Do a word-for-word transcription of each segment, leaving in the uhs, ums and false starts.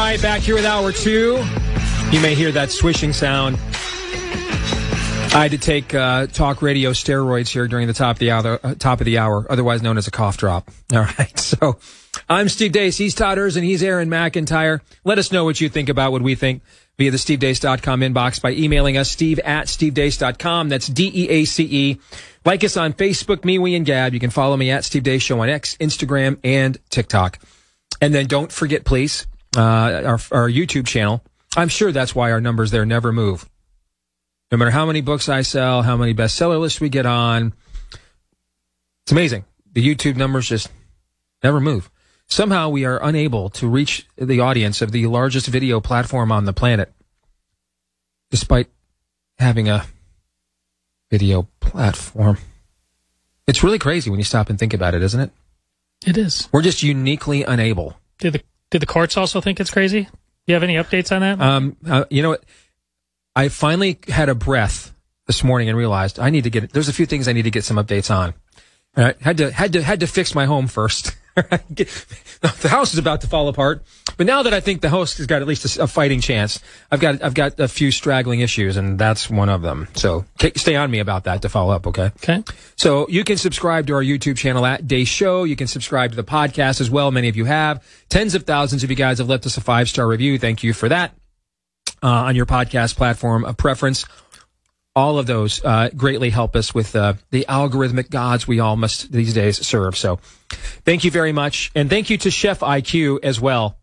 right, back here with hour two. You may hear that swishing sound. I had to take uh, talk radio steroids here during the top of the hour, uh, top of the hour, otherwise known as a cough drop. All right, so I'm Steve Deace. He's Todd Erz, and he's Aaron McIntyre. Let us know what you think about what we think via the steve deace dot com inbox by emailing us, steve at steve deace dot com. That's D E A C E. Like us on Facebook, MeWe, and Gab. You can follow me at Steve Deace Show on X, Instagram, and TikTok. And then don't forget, please, uh, our, our YouTube channel. I'm sure that's why our numbers there never move. No matter how many books I sell, how many bestseller lists we get on, it's amazing. The YouTube numbers just never move. Somehow we are unable to reach the audience of the largest video platform on the planet, despite having a video platform. It's really crazy when you stop and think about it, isn't it? It is. We're just uniquely unable. Did the did the courts also think it's crazy? Do you have any updates on that? Um, uh, you know what? I finally had a breath this morning and realized I need to get. There's a few things I need to get some updates on. All right, had to had to had to fix my home first. The house is about to fall apart, but now that I think the host has got at least a, a fighting chance, I've got I've got a few straggling issues, and that's one of them. So stay on me about that to follow up, okay? Okay. So you can subscribe to our YouTube channel at Deace Show. You can subscribe to the podcast as well. Many of you have. Tens of thousands of you guys have left us a five star review. Thank you for that uh, on your podcast platform of preference. All of those uh, greatly help us with uh, the algorithmic gods we all must these days serve. So thank you very much. And thank you to Chef I Q as well.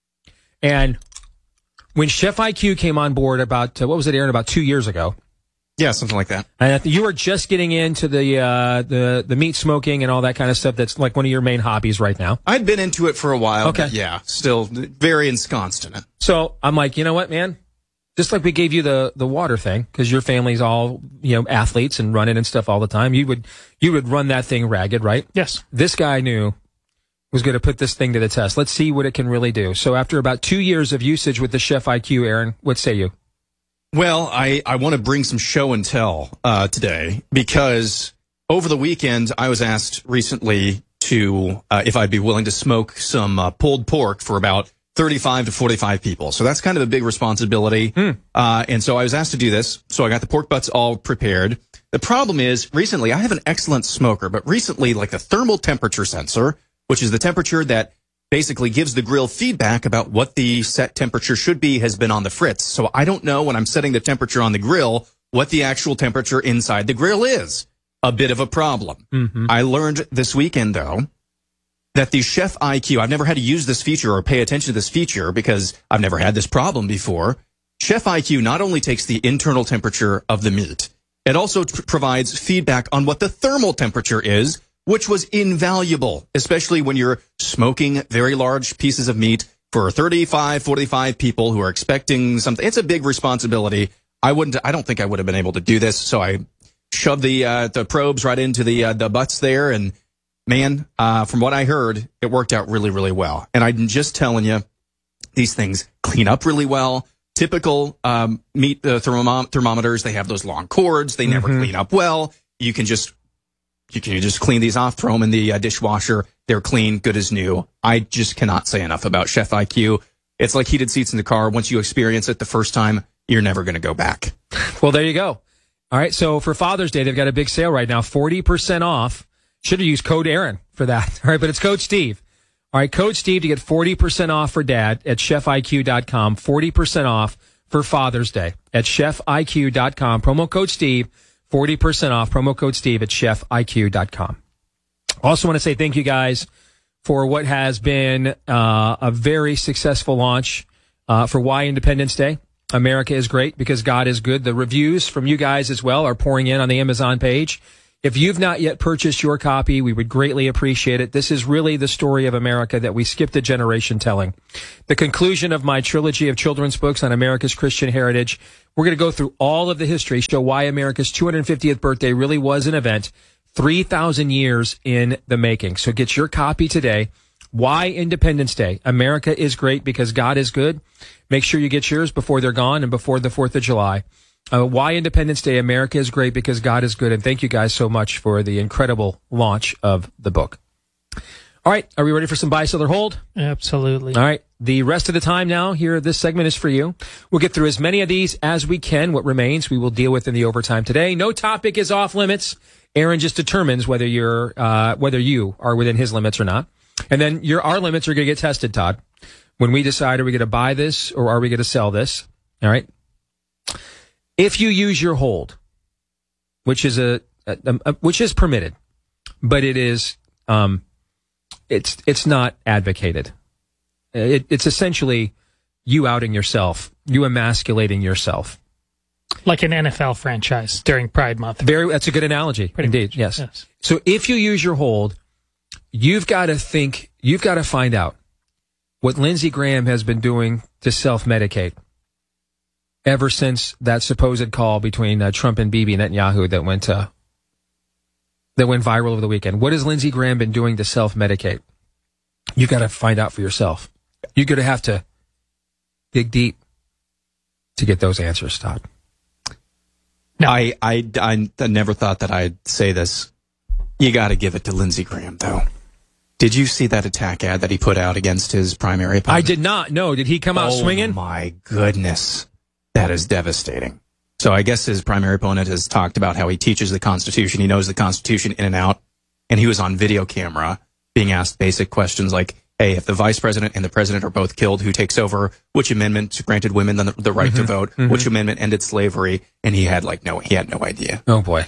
And when Chef I Q came on board about, uh, what was it, Aaron, about two years ago? Yeah, something like that. And you were just getting into the, uh, the, the meat smoking and all that kind of stuff. That's like one of your main hobbies right now. I'd been into it for a while. Okay. But yeah, still very ensconced in it. So I'm like, you know what, man? Just like we gave you the, the water thing, because your family's all, you know, athletes and running and stuff all the time. You would, you would run that thing ragged, right? Yes. This guy knew was going to put this thing to the test. Let's see what it can really do. So after about two years of usage with the Chef I Q, Aaron, what say you? Well, I, I want to bring some show and tell uh, today, because over the weekend I was asked recently to uh, if I'd be willing to smoke some uh, pulled pork for about thirty-five to forty-five people. So that's kind of a big responsibility. Mm. Uh, and so I was asked to do this. So I got the pork butts all prepared. The problem is, recently, I have an excellent smoker, but recently, like the thermal temperature sensor, which is the temperature that basically gives the grill feedback about what the set temperature should be, has been on the fritz. So I don't know when I'm setting the temperature on the grill what the actual temperature inside the grill is. A bit of a problem. Mm-hmm. I learned this weekend, though, that the Chef I Q, I've never had to use this feature or pay attention to this feature because I've never had this problem before. Chef I Q not only takes the internal temperature of the meat, it also t- provides feedback on what the thermal temperature is, which was invaluable, especially when you're smoking very large pieces of meat for thirty-five, forty-five people who are expecting something. It's a big responsibility. I wouldn't, I don't think I would have been able to do this. So I shoved the, uh, the probes right into the, uh, the butts there, and man, uh, from what I heard, it worked out really, really well. And I'm just telling you, these things clean up really well. Typical um, meat uh, thermom- thermometers, they have those long cords. They mm-hmm. never clean up well. You can just you can just clean these off, throw them in the uh, dishwasher. They're clean, good as new. I just cannot say enough about Chef I Q. It's like heated seats in the car. Once you experience it the first time, you're never going to go back. Well, there you go. All right, so for Father's Day, they've got a big sale right now, forty percent off. Should have used code Aaron for that. All right, but it's code Steve. All right, code Steve to get forty percent off for dad at chef I Q dot com. forty percent off for Father's Day at chef I Q dot com. Promo code Steve, forty percent off. Promo code Steve at chef I Q dot com. Also want to say thank you guys for what has been uh, a very successful launch uh, for Why Independence Day. America is great because God is good. The reviews from you guys as well are pouring in on the Amazon page. If you've not yet purchased your copy, we would greatly appreciate it. This is really the story of America that we skipped a generation telling. The conclusion of my trilogy of children's books on America's Christian heritage. We're going to go through all of the history, show why America's two hundred fiftieth birthday really was an event, three thousand years in the making. So get your copy today. Why Independence Day? America is great because God is good. Make sure you get yours before they're gone and before the fourth of July. Uh, Why Independence Day? America is great because God is good. And thank you guys so much for the incredible launch of the book. All All right. Are we ready for some buy, sell, or hold? Absolutely. All right. The rest of the time now here, this segment is for you. We'll get through as many of these as we can. What remains, we will deal with in the overtime today. No topic is off limits. Aaron just determines whether you're, uh, whether you are within his limits or not. And then your, our limits are going to get tested, Todd. When we decide, are we going to buy this or are we going to sell this? All right. If you use your hold, which is a, a, a which is permitted, but it is, um, it's, it's not advocated. It, it's essentially you outing yourself, you emasculating yourself. Like an N F L franchise during Pride Month. Very, that's a good analogy. Pretty Indeed, much, yes. yes. So if you use your hold, you've got to think, you've got to find out what Lindsey Graham has been doing to self-medicate ever since that supposed call between uh, Trump and Bibi Netanyahu that went uh, that went viral over the weekend. What has Lindsey Graham been doing to self-medicate? You've got to find out for yourself. You're going to have to dig deep to get those answers, Todd. No. I, I, I, I never thought that I'd say this. You got to give it to Lindsey Graham, though. Did you see that attack ad that he put out against his primary opponent? I did not. No. Did he come out oh swinging? Oh, my goodness. That is devastating. So I guess his primary opponent has talked about how he teaches the Constitution. He knows the Constitution in and out. And he was on video camera being asked basic questions like, hey, if the vice president and the president are both killed, who takes over? Which amendment granted women the, the right mm-hmm. to vote? Mm-hmm. Which amendment ended slavery? And he had like no, he had no idea. Oh boy.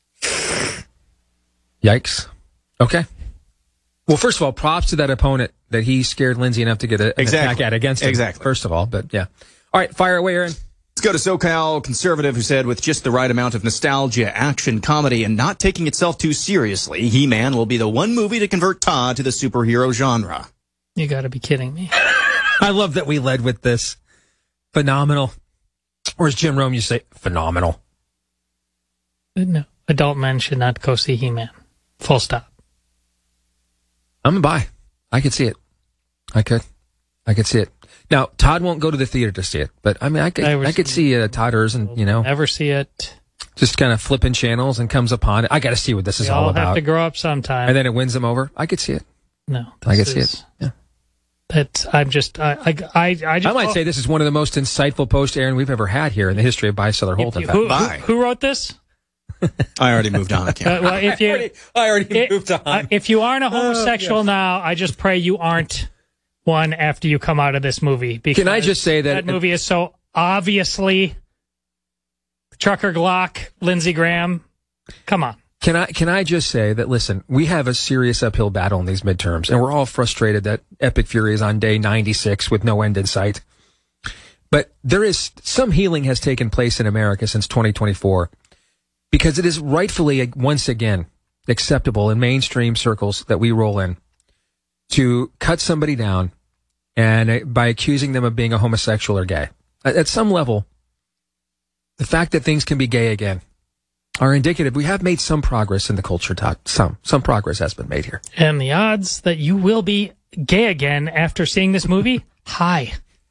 Yikes. Okay. Well, first of all, props to that opponent that he scared Lindsey enough to get a, an exactly. attack at against him. Exactly. First of all, but yeah. All right, fire away, Aaron. Let's go to SoCal conservative who said, with just the right amount of nostalgia, action, comedy, and not taking itself too seriously, He-Man will be the one movie to convert Todd to the superhero genre. You got to be kidding me. I love that we led with this. Phenomenal. Or as Jim Rome used to say, phenomenal. No, adult men should not go see He-Man. Full stop. I'm a buy. I could see it. I could. I could see it. Now, Todd won't go to the theater to see it, but I mean, I could, I could see uh, Todd Erzen, you know. Never see it. Just kind of flipping channels and comes upon it. I got to see what this is we all, all about. have to grow up sometime. And then it wins them over. I could see it. No. I could see it. Yeah. That I'm just, I, I, I, I just. I might oh, say this is one of the most insightful posts, Aaron, we've ever had here in the history of Buy, Sell, or Hold. Who, who, who wrote this? I already moved on. I can't. Uh, well, if you, I already, I already it, moved on. Uh, if you aren't a homosexual oh, yes. now, I just pray you aren't one after you come out of this movie. Because can I just say that that movie is so obviously Trucker Glock, Lindsey Graham. Come on. Can I can I just say that, listen, we have a serious uphill battle in these midterms, and we're all frustrated that Epic Fury is on day ninety-six with no end in sight. But there is some healing has taken place in America since twenty twenty-four, because it is rightfully once again acceptable in mainstream circles that we roll in to cut somebody down and by accusing them of being a homosexual or gay. At some level, the fact that things can be gay again are indicative. We have made some progress in the culture, Todd. Some. Some progress has been made here. And the odds that you will be gay again after seeing this movie, high.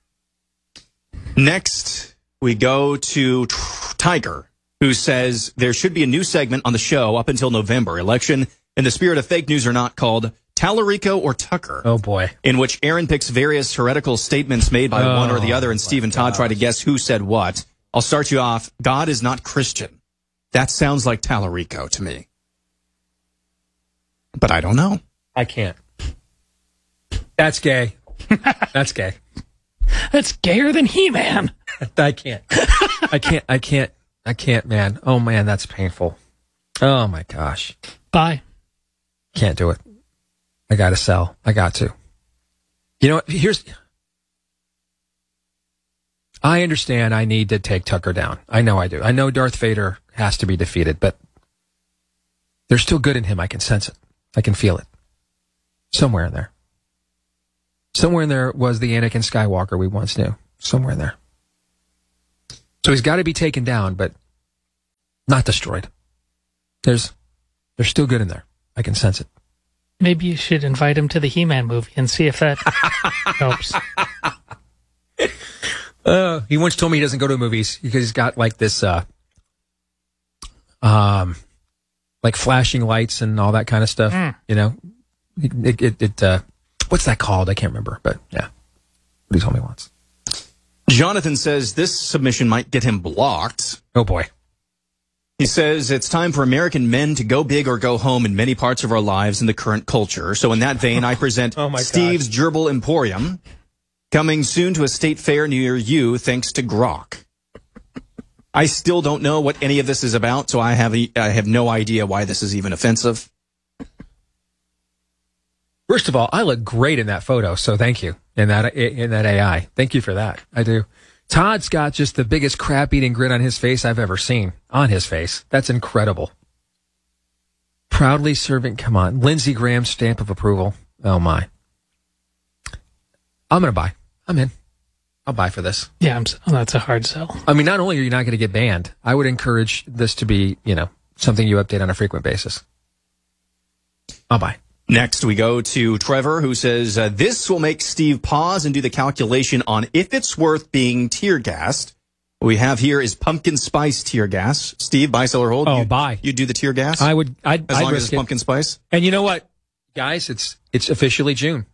Next, we go to Tiger, who says there should be a new segment on the show up until November election, in the spirit of fake news or not, called Tallarico or Tucker. Oh, boy. In which Aaron picks various heretical statements made by oh, one or the other, and Steve and Todd gosh. try to guess who said what. I'll start you off. God is not Christian. That sounds like Tallarico to me. But I don't know. I can't. That's gay. That's gay. That's gayer than He-Man. I can't. I can't. I can't. I can't, man. Oh, man, that's painful. Oh, my gosh. Bye. Can't do it. I got to sell. I got to. You know what? Here's... I understand I need to take Tucker down. I know I do. I know Darth Vader has to be defeated, but there's still good in him. I can sense it. I can feel it. Somewhere in there. Somewhere in there was the Anakin Skywalker we once knew. Somewhere in there. So he's got to be taken down, but not destroyed. There's, there's still good in there. I can sense it. Maybe you should invite him to the He-Man movie and see if that helps. Uh, he once told me he doesn't go to movies because he's got like this, uh, um, like flashing lights and all that kind of stuff. Mm. You know, It, it, it uh, what's that called? I can't remember, but yeah, what he told me once. Jonathan says this submission might get him blocked. Oh boy. He says it's time for American men to go big or go home in many parts of our lives in the current culture. So in that vein, I present oh my Steve's gosh. Gerbil Emporium, coming soon to a state fair near you thanks to Grok. I still don't know what any of this is about, so I have a, I have no idea why this is even offensive. First of all, I look great in that photo, so thank you. In that in that A I. Thank you for that. I do. Todd's got just the biggest crap-eating grin on his face I've ever seen. On his face. That's incredible. Proudly serving, come on. Lindsey Graham's stamp of approval. Oh, my. I'm going to buy. I'm in. I'll buy for this. Yeah, I'm, oh, that's a hard sell. I mean, not only are you not going to get banned, I would encourage this to be, you know, something you update on a frequent basis. I'll buy. Next, we go to Trevor, who says, uh, this will make Steve pause and do the calculation on if it's worth being tear gassed. What we have here is pumpkin spice tear gas. Steve, buy, sell, or hold? Oh, you, buy. You do the tear gas? I would. I'd, as I'd long as risk it's it. pumpkin spice? And you know what, guys? It's it's officially June.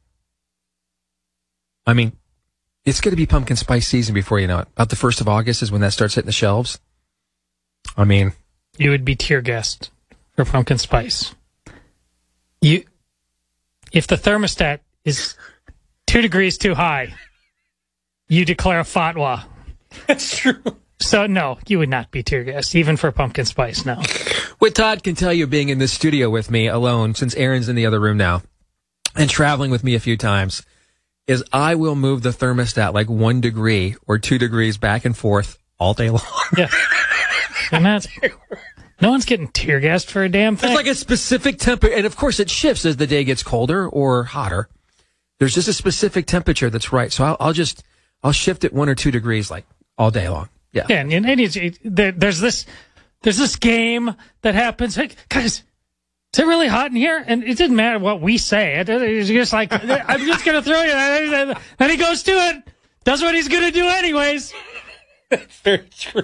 I mean, it's going to be pumpkin spice season before you know it. About the first of August is when that starts hitting the shelves. I mean, You would be tear gassed for pumpkin spice. You, if the thermostat is two degrees too high, you declare a fatwa. that's true. So no, you would not be tear gassed, even for pumpkin spice. No. What Todd can tell you, being in the studio with me alone, since Aaron's in the other room now, and traveling with me a few times, is I will move the thermostat like one degree or two degrees back and forth all day long. Yeah. And that's, no one's getting tear gassed for a damn thing. It's like a specific temperature, and of course it shifts as the day gets colder or hotter. There's just a specific temperature that's right. So I'll, I'll just I'll shift it one or two degrees like all day long. Yeah. Yeah, and, and it's, it, there, there's this there's this game that happens. Hey, guys, is it really hot in here? And it didn't matter what we say. It, it's just like, I'm just going to throw you. And he goes to it, does what he's going to do anyways. That's very true.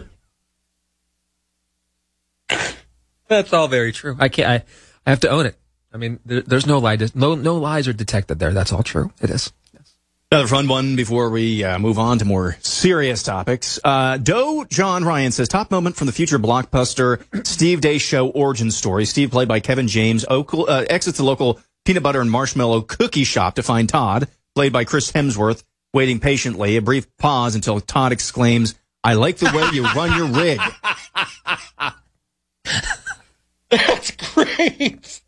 That's all very true. I can't. I, I have to own it. I mean, there, there's no lie. No, no lies are detected there. That's all true. It is. Yes. Another fun one before we uh, move on to more serious topics. Uh, Doe John Ryan says, top moment from the future blockbuster Steve Day Show origin story. Steve, played by Kevin James, Oakle, uh, exits the local peanut butter and marshmallow cookie shop to find Todd, played by Chris Hemsworth, waiting patiently. A brief pause until Todd exclaims, I like the way you run your rig. That's great.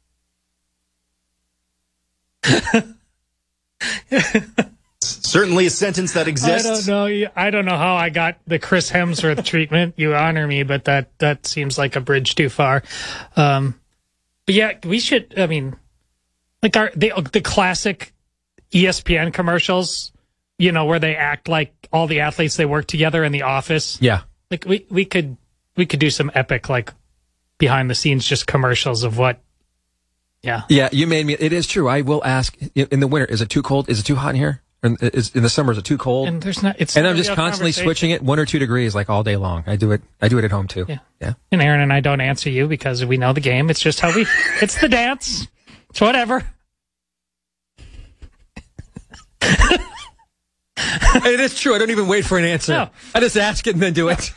Certainly a sentence that exists. I don't know. I don't know how I got the Chris Hemsworth treatment. You honor me, but that, that seems like a bridge too far. Um, but yeah, we should. I mean, like our the the classic E S P N commercials, you know, where they act like all the athletes they work together in the office. Yeah. Like we we could we could do some epic like behind the scenes just commercials of what. Yeah. Yeah. You made me. It is true. I will ask in the winter. Is it too cold? Is it too hot in here? Or is, in the summer, is it too cold? And there's not. It's and I'm not just a constantly conversation. switching it one or two degrees like all day long. I do it. I do it at home too. Yeah. Yeah. And Aaron and I don't answer you because we know the game. It's just how we. It's the dance. It's whatever. It is true. I don't even wait for an answer. No. I just ask it and then do it.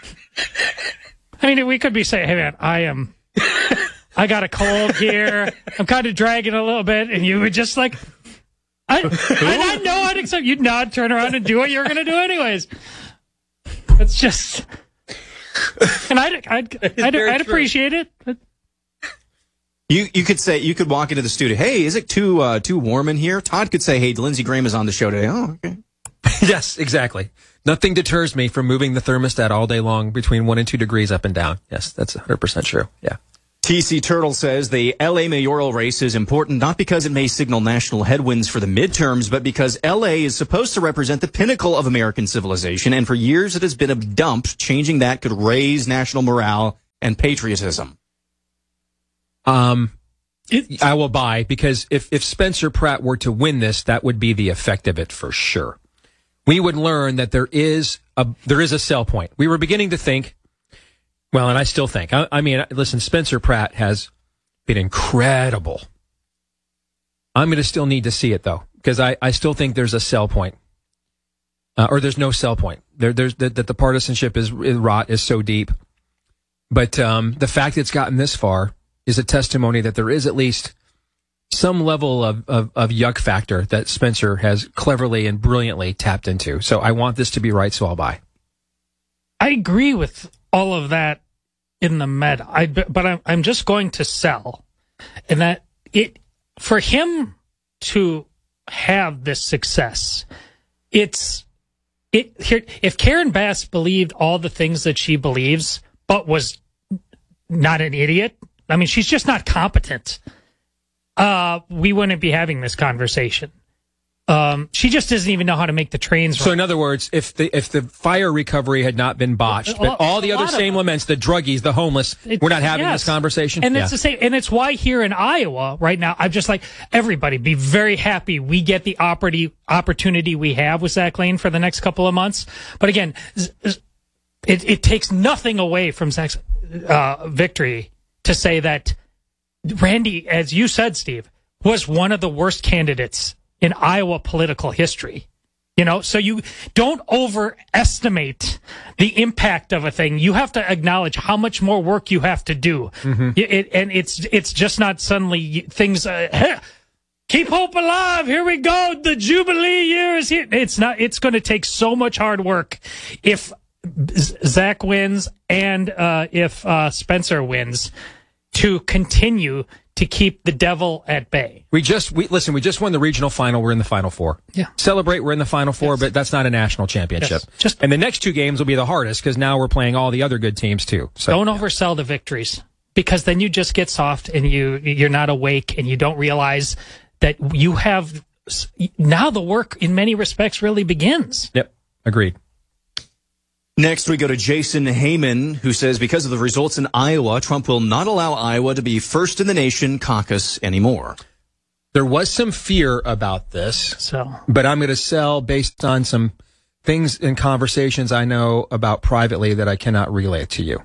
I mean, we could be saying, "Hey, man, I am. I got a cold here. I'm kind of dragging a little bit," and you would just like, I, and I know I'd accept. You'd nod, turn around, and do what you're going to do anyways. It's just, and I'd, I'd, I'd, very I'd true. appreciate it. But You you could say, you could walk into the studio, hey, is it too uh, too warm in here? Todd could say, hey, Lindsey Graham is on the show today. Oh, okay. Yes, exactly. Nothing deters me from moving the thermostat all day long between one and two degrees up and down. Yes, that's one hundred percent true. Yeah. T C Turtle says the L A mayoral race is important not because it may signal national headwinds for the midterms, but because L A is supposed to represent the pinnacle of American civilization, and for years it has been a dump. Changing that could raise national morale and patriotism. Um, I will buy, because if, if Spencer Pratt were to win this, that would be the effect of it for sure. We would learn that there is a there is a sell point. We were beginning to think, well, and I still think, I, I mean, listen, Spencer Pratt has been incredible I'm going to still need to see it, though, because I, I still think there's a sell point. Uh, or there's no sell point. There, there's that, that the partisanship is, is rot is so deep. But um, the fact it's gotten this far is a testimony that there is at least some level of, of, of yuck factor that Spencer has cleverly and brilliantly tapped into. So I want this to be right, so I'll buy. I agree with all of that in the meta, I, but I'm, I'm just going to sell. And that it for him to have this success, it's it here. If Karen Bass believed all the things that she believes, but was not an idiot, I mean, she's just not competent. Uh, we wouldn't be having this conversation. Um, she just doesn't even know how to make the trains run. So in other words, if the if the fire recovery had not been botched, but all the other same laments, the druggies, the homeless, we're not having yes. this conversation. And yeah. it's the same. And it's why here in Iowa right now, I'm just like, everybody be very happy we get the opportunity opportunity we have with Zach Lane for the next couple of months. But again, it it takes nothing away from Zach's uh, victory to say that Randy, as you said, Steve, was one of the worst candidates in Iowa political history. You know, so you don't overestimate the impact of a thing. You have to acknowledge how much more work you have to do. Mm-hmm. It, it, and it's it's just not suddenly things, uh, keep hope alive, here we go, the Jubilee year is here. It's not, it's going to take so much hard work if Zach wins and uh, if uh, Spencer wins to continue to keep the devil at bay. We just, we listen, we just won the regional final. We're in the Final Four. Yeah. Celebrate, we're in the Final Four, yes. But that's not a national championship. Yes. Just, and the next two games will be the hardest because now we're playing all the other good teams too. So don't oversell the victories, because then you just get soft and you, you're not awake and you don't realize that you have, now the work in many respects really begins. Yep. Agreed. Next, we go to Jason Heyman, who says, because of the results in Iowa, Trump will not allow Iowa to be first in the nation caucus anymore. There was some fear about this, so, but I'm going to sell based on some things and conversations I know about privately that I cannot relay to you.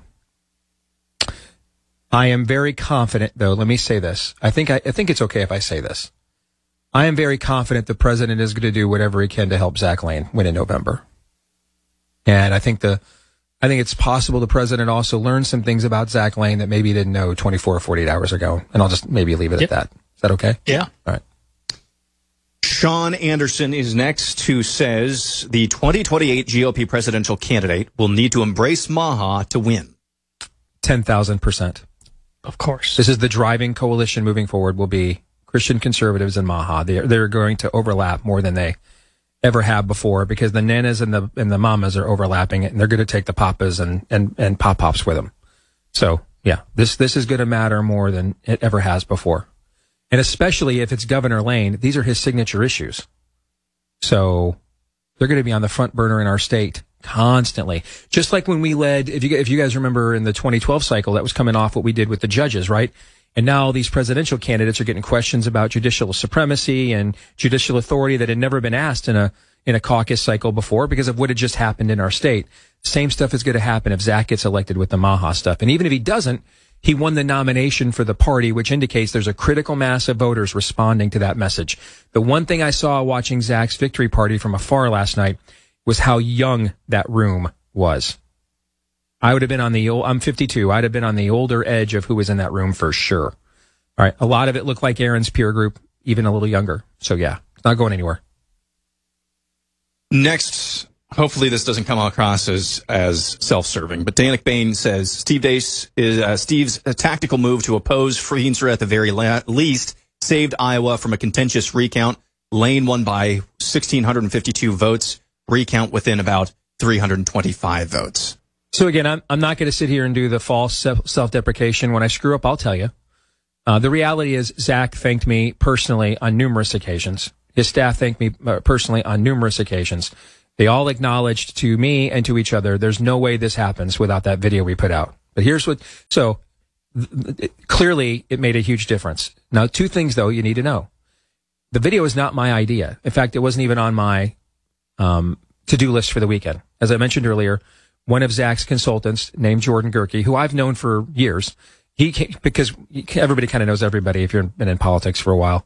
I am very confident, though. Let me say this. I think I, I think it's okay if I say this. I am very confident the president is going to do whatever he can to help Zach Lane win in November. And I think the, I think it's possible the president also learned some things about Zach Lane that maybe he didn't know twenty-four or forty-eight hours ago. And I'll just maybe leave it yep. at that. Is that okay? Yeah. All right. Sean Anderson is next, who says the twenty twenty-eight G O P presidential candidate will need to embrace Maha to win. ten thousand percent. Of course. This is the driving coalition moving forward will be Christian conservatives and Maha. They're, they're going to overlap more than they ever have before, because the nanas and the and the mamas are overlapping it, and they're going to take the papas and and and pop pops with them. So yeah, this this is going to matter more than it ever has before, and especially if it's Governor Lane. These are his signature issues, so they're going to be on the front burner in our state constantly. Just like when we led, if you if you guys remember in the twenty twelve cycle, that was coming off what we did with the judges, right? And now these presidential candidates are getting questions about judicial supremacy and judicial authority that had never been asked in a in a caucus cycle before because of what had just happened in our state. Same stuff is going to happen if Zach gets elected with the Maha stuff. And even if he doesn't, he won the nomination for the party, which indicates there's a critical mass of voters responding to that message. The one thing I saw watching Zach's victory party from afar last night was how young that room was. I would have been on the old, I'm fifty-two. I'd have been on the older edge of who was in that room for sure. All right. A lot of it looked like Aaron's peer group, even a little younger. So yeah, it's not going anywhere. Next, hopefully this doesn't come across as, as self-serving, but Danik Bain says Steve Deace is, uh, Steve's a tactical move to oppose Freenstra at the very la- least saved Iowa from a contentious recount. Lane won by one thousand six hundred fifty-two votes, recount within about three hundred twenty-five votes. So again, I'm, I'm not going to sit here and do the false self-deprecation. When I screw up, I'll tell you. Uh, the reality is Zach thanked me personally on numerous occasions. His staff thanked me personally on numerous occasions. They all acknowledged to me and to each other, there's no way this happens without that video we put out. But here's what, so th- th- clearly it made a huge difference. Now, two things though you need to know. The video is not my idea. In fact, it wasn't even on my um, to-do list for the weekend. As I mentioned earlier, one of Zach's consultants named Jordan Gerke, who I've known for years, he came, because everybody kind of knows everybody if you've been in politics for a while.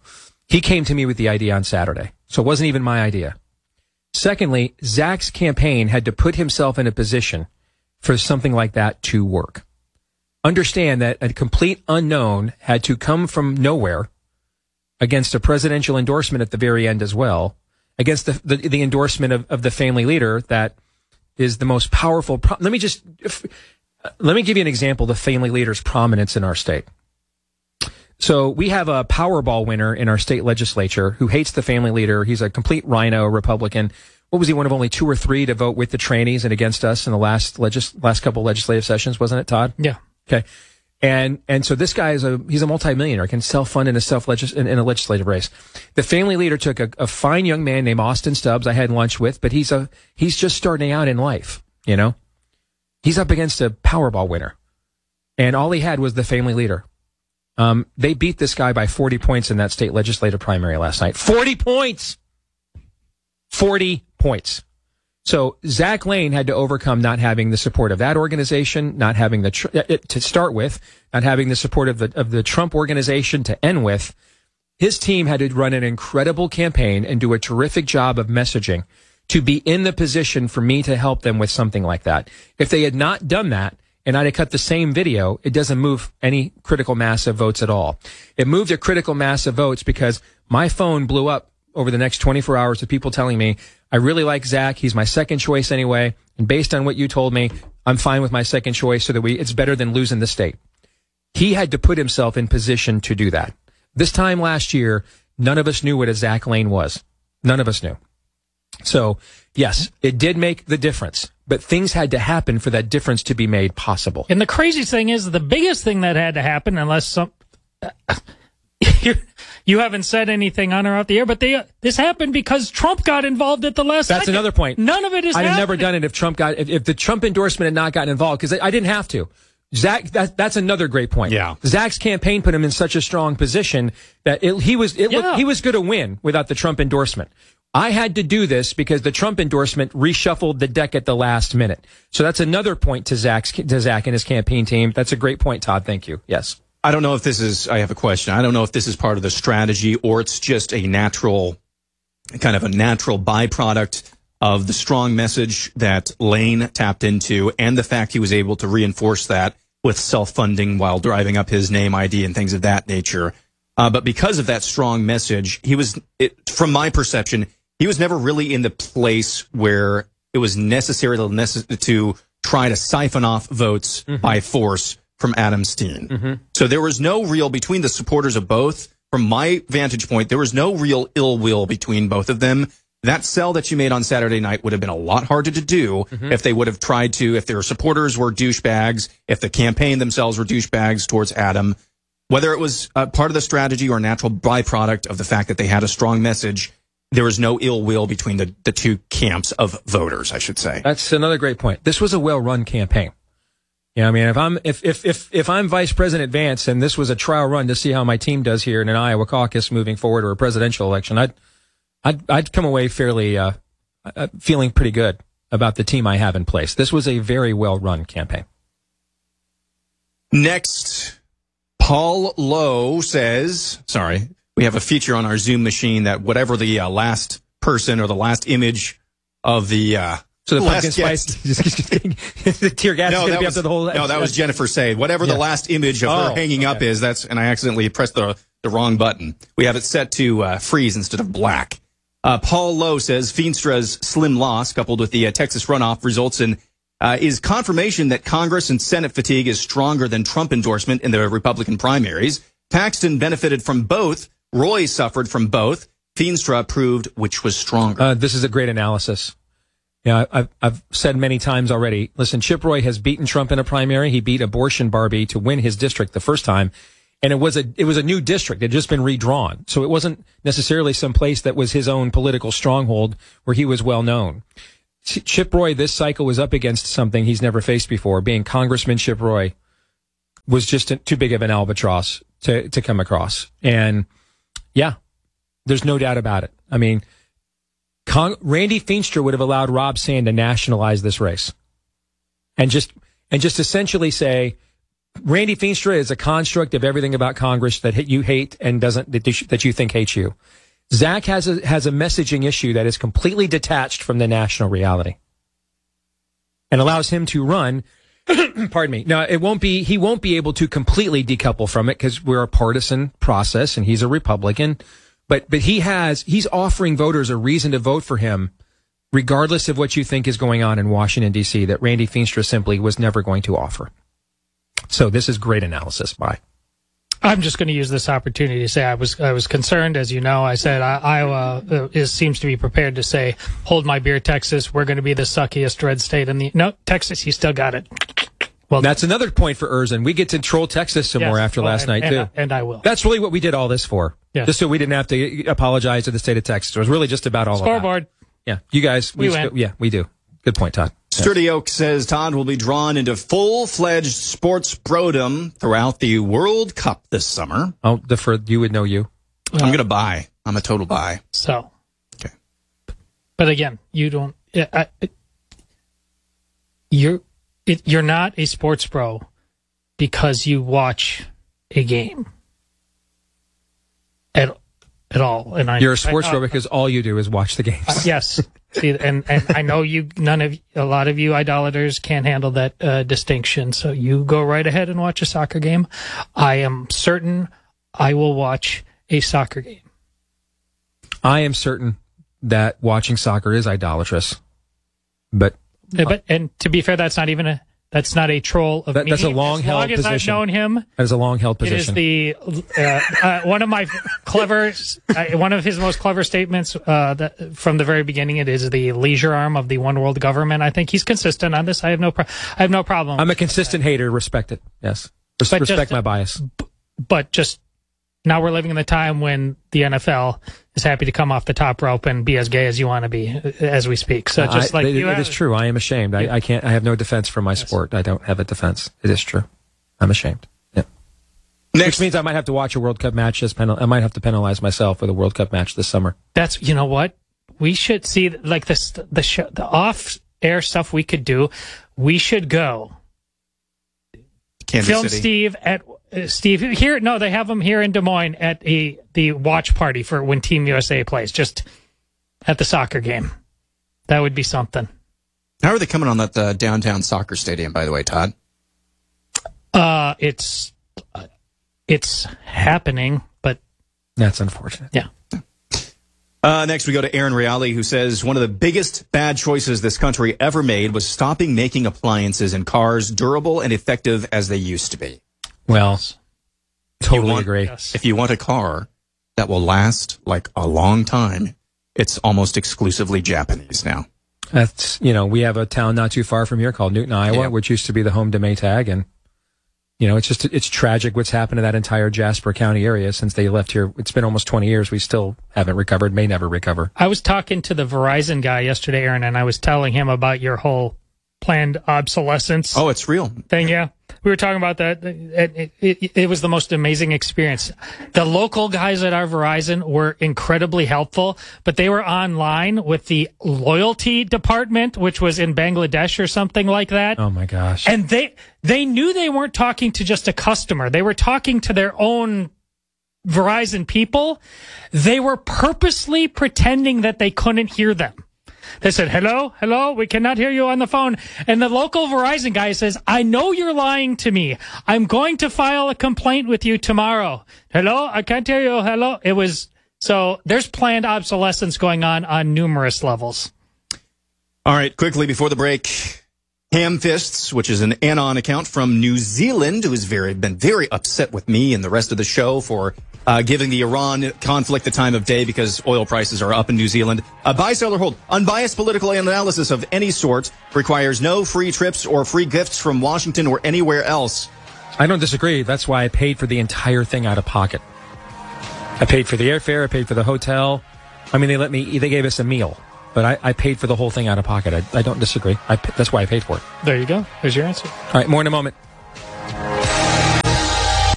He came to me with the idea on Saturday, so it wasn't even my idea. Secondly, Zach's campaign had to put himself in a position for something like that to work. Understand that a complete unknown had to come from nowhere against a presidential endorsement at the very end as well, against the the, the endorsement of, of the family leader that is the most powerful. Pro- let me just if, let me give you an example of the family leader's prominence in our state. So we have a Powerball winner in our state legislature who hates the family leader. He's a complete rhino Republican. What was he, one of only two or three to vote with the trannies and against us in the last legis- last couple legislative sessions, wasn't it, Todd? Yeah. Okay. And and so this guy is a he's a multimillionaire, can self-fund in a self legis- in, in a legislative race. The family leader took a, a fine young man named Austin Stubbs I had lunch with, but he's a he's just starting out in life, you know. He's up against a Powerball winner. And all he had was the family leader. Um, they beat this guy by forty points in that state legislative primary last night. forty points! forty points. So Zach Lane had to overcome not having the support of that organization, not having the, tr- to start with, not having the support of the, of the Trump organization to end with. His team had to run an incredible campaign and do a terrific job of messaging to be in the position for me to help them with something like that. If they had not done that, and I'd have cut the same video, it doesn't move any critical mass of votes at all. It moved a critical mass of votes because my phone blew up over the next twenty-four hours of people telling me, I really like Zach. He's my second choice anyway. And based on what you told me, I'm fine with my second choice so that we, it's better than losing the state. He had to put himself in position to do that. This time last year, none of us knew what a Zach Lane was. None of us knew. So, yes, it did make the difference, but things had to happen for that difference to be made possible. And the crazy thing is, the biggest thing that had to happen, unless some, you haven't said anything on or off the air, but they, this happened because Trump got involved at the last That's second. another point. None of it is I'd have happening. never done it if Trump got, if, if the Trump endorsement had not gotten involved, because I, I didn't have to. Zach, that, that's another great point. Yeah. Zach's campaign put him in such a strong position that it, he was, it Yeah. looked, he was going to win without the Trump endorsement. I had to do this because the Trump endorsement reshuffled the deck at the last minute. So that's another point to Zach's, to Zach and his campaign team. That's a great point, Todd. Thank you. Yes. I don't know if this is, I have a question. I don't know if this is part of the strategy or it's just a natural, kind of a natural byproduct of the strong message that Lane tapped into and the fact he was able to reinforce that with self-funding while driving up his name I D and things of that nature. Uh, but because of that strong message, he was, it, from my perception, he was never really in the place where it was necessary to, necess- to try to siphon off votes mm-hmm. by force from Adam Steen. Mm-hmm. So there was no real, between the supporters of both, from my vantage point, there was no real ill will between both of them. That sell that you made on Saturday night would have been a lot harder to do mm-hmm. if they would have tried to, if their supporters were douchebags, if the campaign themselves were douchebags towards Adam. Whether it was uh, part of the strategy or a natural byproduct of the fact that they had a strong message, there was no ill will between the, the two camps of voters, I should say. That's another great point. This was a well-run campaign. Yeah, I mean, if I'm if if if if I'm Vice President Vance and this was a trial run to see how my team does here in an Iowa caucus moving forward or a presidential election, I'd I'd I'd come away fairly uh, uh feeling pretty good about the team I have in place. This was a very well-run campaign. Next, Paul Lowe says, sorry, we have a feature on our Zoom machine that whatever the uh, last person or the last image of the uh So the last pumpkin spice, the tear gas no, is going to be was, up to the whole. No, that was Jennifer Say. Whatever yeah. the last image of oh, her hanging okay. up is, that's, and I accidentally pressed the, the wrong button. We have it set to uh, freeze instead of black. Uh, Paul Lowe says Feenstra's slim loss, coupled with the uh, Texas runoff, results in uh, is confirmation that Congress and Senate fatigue is stronger than Trump endorsement in the Republican primaries. Paxton benefited from both. Roy suffered from both. Feenstra proved which was stronger. Uh, this is a great analysis. Yeah, I've, I've said many times already, listen, Chip Roy has beaten Trump in a primary. He beat Abortion Barbie to win his district the first time. And it was a, it was a new district. It had just been redrawn. So it wasn't necessarily some place that was his own political stronghold where he was well known. Chip Roy this cycle was up against something he's never faced before. Being Congressman Chip Roy was just too big of an albatross to, to come across. And yeah, there's no doubt about it. I mean, Con- Randy Feenstra would have allowed Rob Sand to nationalize this race and just and just essentially say, Randy Feenstra is a construct of everything about Congress that you hate and doesn't that you think hates you. Zach has a has a messaging issue that is completely detached from the national reality, and allows him to run. Pardon me. Now, it won't be, he won't be able to completely decouple from it because we're a partisan process and he's a Republican. But, but he has, he's offering voters a reason to vote for him, regardless of what you think is going on in Washington, D C, that Randy Feenstra simply was never going to offer. So this is great analysis by. I'm just going to use this opportunity to say I was I was concerned, as you know. I said I, Iowa uh, is seems to be prepared to say, "Hold my beer, Texas. We're going to be the suckiest red state in the." No, Texas, he still got it. Well, that's another point for Erzin. We get to troll Texas some yes, more after well, last and, night and, too, and, and I will. That's really what we did all this for, yes. Just so we didn't have to apologize to the state of Texas. It was really just about all Scoreboard. of that. Yeah, you guys, we, we win. St- yeah, we do. Good point, Todd. Sturdy Oak says Todd will be drawn into full-fledged sports brodom throughout the World Cup this summer. Oh, the for you would know you. I'm going to buy. I'm a total buy. So, okay. But again, you don't. I, I, you're it, you're not a sports bro because you watch a game at at all. And I, you're a sports I, bro because all you do is watch the games. Uh, yes. See, and, and I know you, none of, a lot of you idolaters can't handle that uh, distinction. So you go right ahead and watch a soccer game. I am certain I will watch a soccer game. I am certain that watching soccer is idolatrous. But, uh, but and to be fair, that's not even a, that's not a troll of that, me. That's a long-held position. As long as I've known him, that is a long-held position. It is the uh, uh, one of my clever, uh, one of his most clever statements uh, that, from the very beginning. It is the leisure arm of the one world government. I think he's consistent on this. I have no, pro- I have no problem. I'm a consistent hater. Respect it. Yes, Res- respect just, my bias. But just now, we're living in the time when the N F L is happy to come off the top rope and be as gay as you want to be as we speak. So just I, like it, you it have, is true. I am ashamed. I, I can't. I have no defense for my yes. sport. I don't have a defense. It is true. I'm ashamed. Yeah. Next, which means I might have to watch a World Cup match. As penal- I might have to penalize myself for the World Cup match this summer. That's you know what we should see like this the show, the off air stuff we could do. We should go. Kansas Film City. Steve at uh, Steve here. No, they have him here in Des Moines at a the watch party for when Team U S A plays. Just at the soccer game, that would be something. How are they coming on that uh, downtown soccer stadium? By the way, Todd. Uh, it's uh, it's happening, but that's unfortunate. Yeah. Uh, next, we go to Aaron Reale, who says one of the biggest bad choices this country ever made was stopping making appliances in cars durable and effective as they used to be. Well, totally want, agree. Yes. If you want a car that will last like a long time, it's almost exclusively Japanese now. That's, you know, we have a town not too far from here called Newton, Iowa, yeah. which used to be the home to Maytag, and you know, it's just, it's tragic what's happened to that entire Jasper County area since they left here. It's been almost twenty years. We still haven't recovered, may never recover. I was talking to the Verizon guy yesterday, Aaron, and I was telling him about your whole planned obsolescence. Oh, it's real. Thing, yeah. We were talking about that. It, it, it, it was the most amazing experience. The local guys at our Verizon were incredibly helpful, but they were online with the loyalty department, which was in Bangladesh or something like that. Oh my gosh. And they, they knew they weren't talking to just a customer. They were talking to their own Verizon people. They were purposely pretending that they couldn't hear them. They said, hello, hello, we cannot hear you on the phone. And the local Verizon guy says, I know you're lying to me. I'm going to file a complaint with you tomorrow. Hello, I can't hear you. Hello. It was, so there's planned obsolescence going on on numerous levels. All right, quickly before the break, Ham Fists, which is an Anon account from New Zealand, who has very been very upset with me and the rest of the show for uh, giving the Iran conflict the time of day because oil prices are up in New Zealand. Uh, buy, sell, or hold. Unbiased political analysis of any sort requires no free trips or free gifts from Washington or anywhere else. I don't disagree. That's why I paid for the entire thing out of pocket. I paid for the airfare. I paid for the hotel. I mean, they let me. They gave us a meal. But I, I paid for the whole thing out of pocket. I, I don't disagree. I, that's why I paid for it. There you go. There's your answer. All right, more in a moment.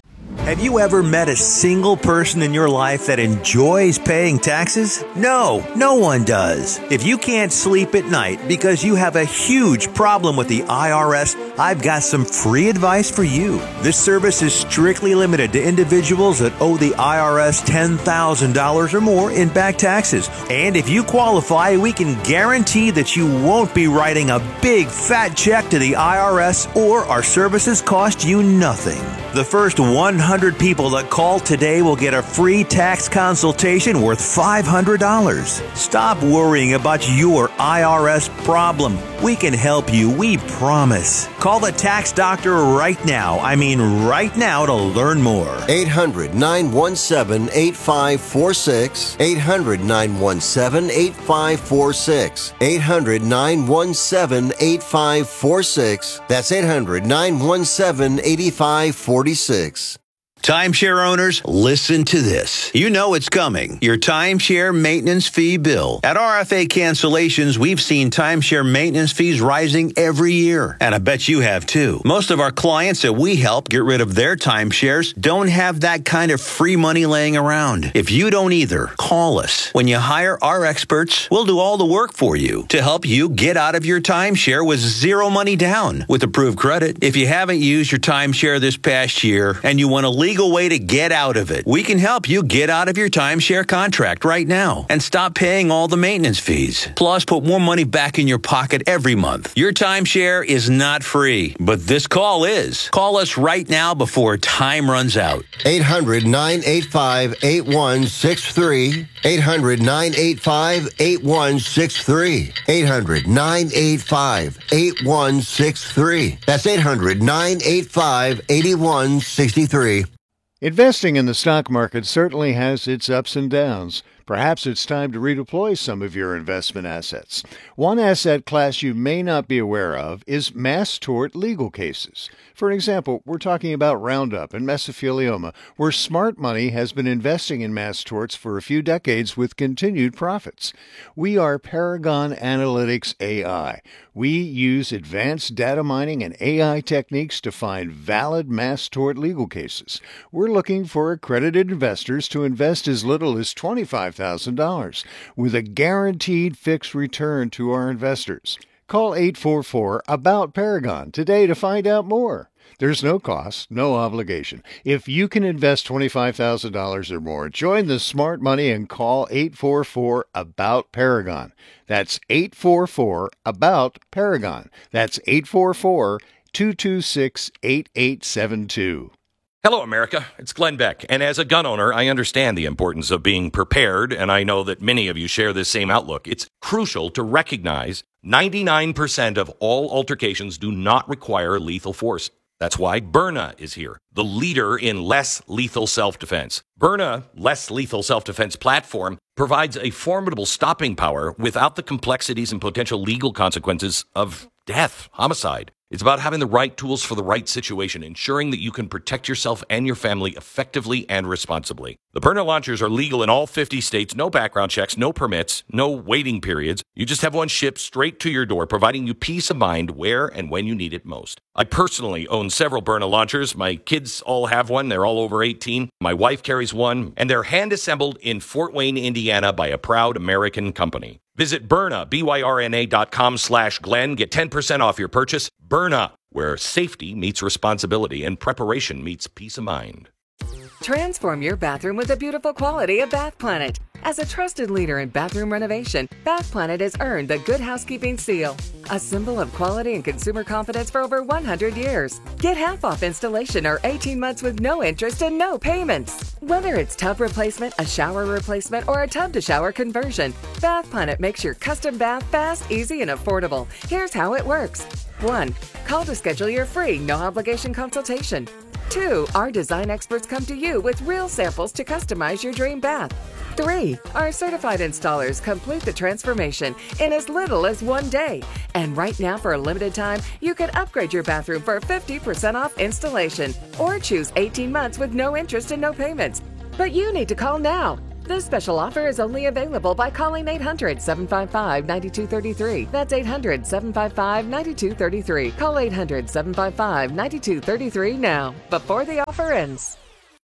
Have you ever met a single person in your life that enjoys paying taxes? No, no one does. If you can't sleep at night because you have a huge problem with the I R S, I've got some free advice for you. This service is strictly limited to individuals that owe the I R S ten thousand dollars or more in back taxes. And if you qualify, we can guarantee that you won't be writing a big fat check to the I R S, or our services cost you nothing. The first one hundred people that call today will get a free tax consultation worth five hundred dollars. Stop worrying about your I R S problem. We can help you, we promise. Call the tax doctor right now. I mean right now to learn more. eight hundred, nine one seven, eight five four six. eight hundred, nine one seven, eight five four six. eight hundred, nine one seven, eight five four six. That's eight hundred, nine one seven, eight five four six. Timeshare owners, listen to this. You know it's coming. Your timeshare maintenance fee bill. At R F A Cancellations, we've seen timeshare maintenance fees rising every year. And I bet you have too. Most of our clients that we help get rid of their timeshares don't have that kind of free money laying around. If you don't either, call us. When you hire our experts, we'll do all the work for you to help you get out of your timeshare with zero money down with approved credit. If you haven't used your timeshare this past year and you want to leave legal way to get out of it. We can help you get out of your timeshare contract right now and stop paying all the maintenance fees. Plus, put more money back in your pocket every month. Your timeshare is not free, but this call is. Call us right now before time runs out. eight hundred, nine eight five, eight one six three. eight hundred, nine eight five, eight one six three. eight hundred, nine eight five, eight one six three. That's eight hundred, nine eight five, eight one six three. Investing in the stock market certainly has its ups and downs. Perhaps it's time to redeploy some of your investment assets. One asset class you may not be aware of is mass tort legal cases. For example, we're talking about Roundup and mesothelioma, where smart money has been investing in mass torts for a few decades with continued profits. We are Paragon Analytics A I. We use advanced data mining and A I techniques to find valid mass tort legal cases. We're looking for accredited investors to invest as little as twenty-five thousand dollars with a guaranteed fixed return to our investors. Call eight four four, A B O U T, Paragon today to find out more. There's no cost, no obligation. If you can invest twenty-five thousand dollars or more, join the smart money and call eight four four, A B O U T, Paragon. That's eight four four, A B O U T, Paragon. That's eight four four, two two six, eight eight seven two. Hello, America. It's Glenn Beck. And as a gun owner, I understand the importance of being prepared, and I know that many of you share this same outlook. It's crucial to recognize ninety-nine percent of all altercations do not require lethal force. That's why Byrna is here, the leader in less lethal self-defense. Byrna, less lethal self-defense platform, provides a formidable stopping power without the complexities and potential legal consequences of death, homicide. It's about having the right tools for the right situation, ensuring that you can protect yourself and your family effectively and responsibly. The Byrna launchers are legal in all fifty states, no background checks, no permits, no waiting periods. You just have one shipped straight to your door, providing you peace of mind where and when you need it most. I personally own several Byrna launchers. My kids all have one. They're all over eighteen. My wife carries one, and they're hand-assembled in Fort Wayne, Indiana by a proud American company. Visit Byrna, B Y R N A dot com slash Glenn. Get ten percent off your purchase. Byrna, where safety meets responsibility and preparation meets peace of mind. Transform your bathroom with the beautiful quality of Bath Planet. As a trusted leader in bathroom renovation, Bath Planet has earned the Good Housekeeping seal, a symbol of quality and consumer confidence for over one hundred years. Get half off installation or eighteen months with no interest and no payments. Whether it's tub replacement, a shower replacement, or a tub-to-shower conversion, Bath Planet makes your custom bath fast, easy, and affordable. Here's how it works. one. Call to schedule your free, no-obligation consultation. two. Our design experts come to you with real samples to customize your dream bath. three. Our certified installers complete the transformation in as little as one day. And right now, for a limited time, you can upgrade your bathroom for fifty percent off installation or choose eighteen months with no interest and no payments. But you need to call now. This special offer is only available by calling eight hundred, seven five five, nine two three three. That's eight hundred, seven five five, nine two three three. Call eight hundred, seven five five, nine two three three now, before the offer ends.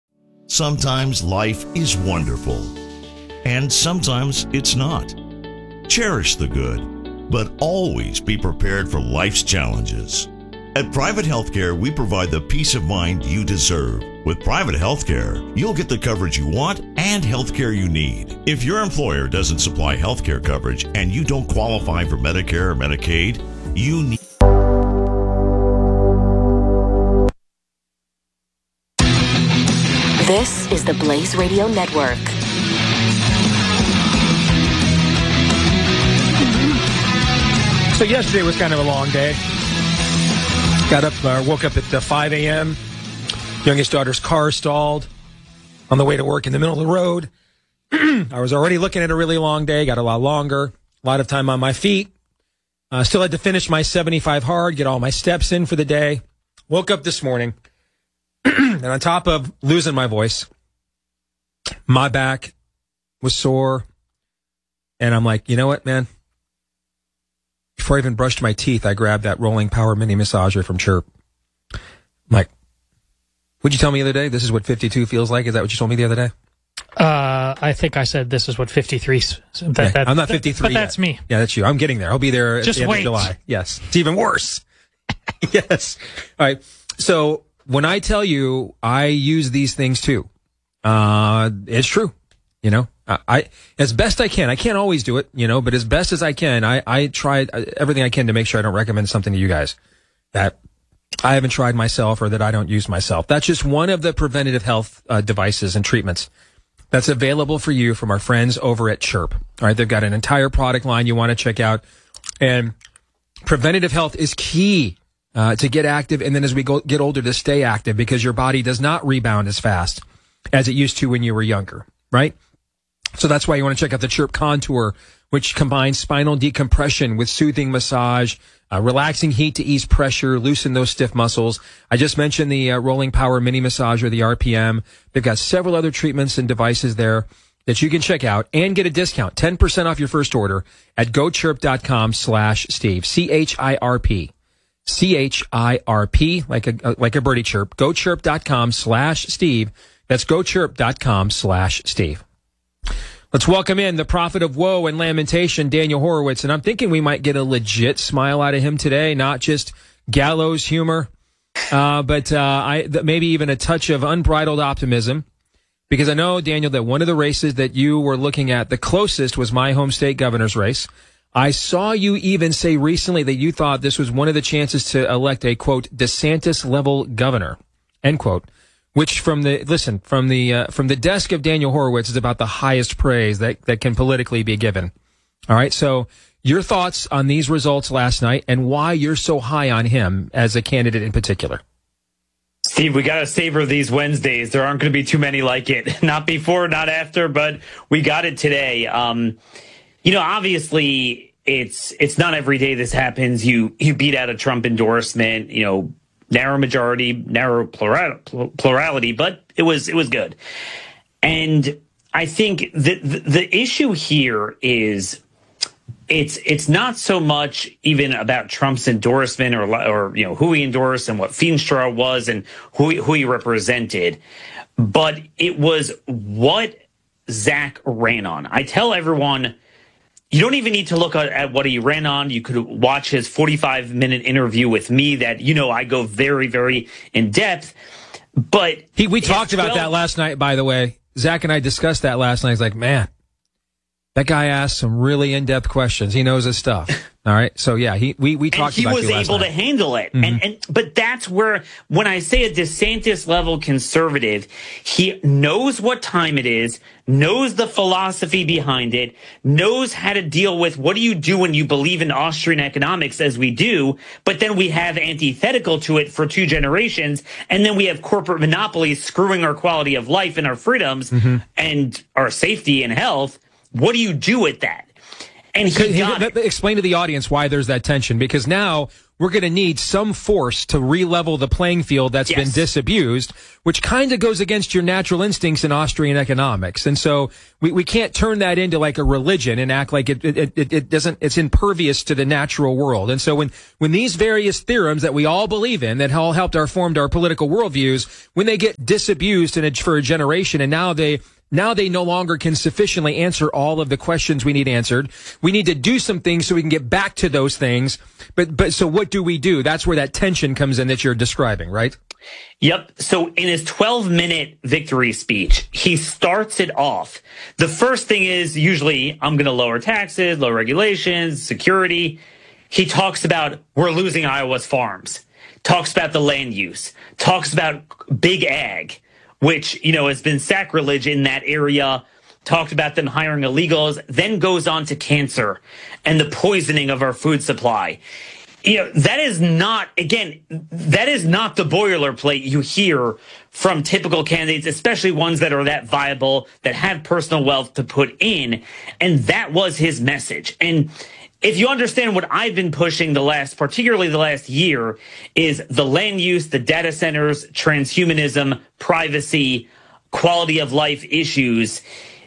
Sometimes life is wonderful, and sometimes it's not. Cherish the good, but always be prepared for life's challenges. At Private Healthcare, we provide the peace of mind you deserve. With Private Healthcare, you'll get the coverage you want and healthcare you need. If your employer doesn't supply healthcare coverage and you don't qualify for Medicare or Medicaid, you need... This is the Blaze Radio Network. So yesterday was kind of a long day. Got up, uh, woke up at uh, five a.m. Youngest daughter's car stalled on the way to work in the middle of the road. I was already looking at a really long day, got a lot longer, a lot of time on my feet. Uh, still had to finish my seventy-five hard, get all my steps in for the day. Woke up this morning, and on top of losing my voice, my back was sore. And I'm like, you know what, man? Before I even brushed my teeth, I grabbed that Rolling Power Mini Massager from Chirp. I'm like, what'd you tell me the other day? This is what fifty-two feels like? Is that what you told me the other day? Uh, I think I said this is what fifty-three. That, yeah, that, I'm not fifty-three but yet. That's me. Yeah, that's you. I'm getting there. I'll be there Just at the end wait. of July. Yes. It's even worse. Yes. All right. So when I tell you I use these things too, uh, it's true. You know, I, I, as best I can, I can't always do it, you know, but as best as I can, I, I try everything I can to make sure I don't recommend something to you guys that I haven't tried myself or that I don't use myself. That's just one of the preventative health uh, devices and treatments that's available for you from our friends over at Chirp. All right. They've got an entire product line you want to check out, and preventative health is key uh, to get active. And then as we go, get older, to stay active, because your body does not rebound as fast as it used to when you were younger. Right. So that's why you want to check out the Chirp Contour, which combines spinal decompression with soothing massage, uh, relaxing heat to ease pressure, loosen those stiff muscles. I just mentioned the uh, Rolling Power Mini Massager, the R P M. They've got several other treatments and devices there that you can check out and get a discount, ten percent off your first order at gochirp.com slash Steve, C H I R P. C H I R P, like a, like a birdie chirp, gochirp.com slash Steve. That's gochirp.com slash Steve. Let's welcome in the prophet of woe and lamentation, Daniel Horowitz. And I'm thinking we might get a legit smile out of him today, not just gallows humor, uh, but uh, I, th- maybe even a touch of unbridled optimism. Because I know, Daniel, that one of the races that you were looking at the closest was my home state governor's race. I saw you even say recently that you thought this was one of the chances to elect a, quote, DeSantis-level governor, end quote. Which from the, listen, from the, uh, from the desk of Daniel Horowitz is about the highest praise that, that can politically be given. All right. So your thoughts on these results last night and why you're so high on him as a candidate in particular. Steve, we got to savor these Wednesdays. There aren't going to be too many like it. Not before, not after, but we got it today. Um, you know, obviously it's, it's not every day this happens. You, you beat out a Trump endorsement, you know, narrow majority, narrow plural, plurality, but it was it was good. And I think the, the the issue here is it's it's not so much even about Trump's endorsement or or you know who he endorsed and what Feenstra was and who who he represented, but it was what Zach ran on. I tell everyone, you don't even need to look at, at what he ran on. You could watch his forty-five minute interview with me that, you know, I go very, very in depth. But he, we talked about well, that last night, by the way. Zach and I discussed that last night. He's like, man, that guy asked some really in-depth questions. He knows his stuff. All right. So, yeah, he we, we talked about it. He was able to handle it. Mm-hmm. And, and but that's where, when I say a DeSantis level conservative, he knows what time it is, knows the philosophy behind it, knows how to deal with what do you do when you believe in Austrian economics, as we do, but then we have antithetical to it for two generations, and then we have corporate monopolies screwing our quality of life and our freedoms mm-hmm. and our safety and health. What do you do with that? And he got he, explain to the audience why there's that tension, because now we're going to need some force to re-level the playing field that's yes. been disabused, which kind of goes against your natural instincts in Austrian economics. And so we, we can't turn that into like a religion and act like it, it, it, it doesn't, it's impervious to the natural world. And so when, when these various theorems that we all believe in that all helped our formed our political worldviews, when they get disabused in a, for a generation and now they, Now they no longer can sufficiently answer all of the questions we need answered. We need to do some things so we can get back to those things. But, but so what do we do? That's where that tension comes in that you're describing, right? Yep. So in his twelve minute victory speech, he starts it off. The first thing is usually I'm going to lower taxes, lower regulations, security. He talks about we're losing Iowa's farms, talks about the land use, talks about big ag, which, you know, has been sacrilege in that area, talked about them hiring illegals, then goes on to cancer and the poisoning of our food supply. You know, that is not, again, that is not the boilerplate you hear from typical candidates, especially ones that are that viable, that have personal wealth to put in. And that was his message. And if you understand what I've been pushing the last, particularly the last year, is the land use, the data centers, transhumanism, privacy, quality of life issues,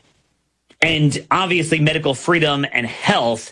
and obviously medical freedom and health.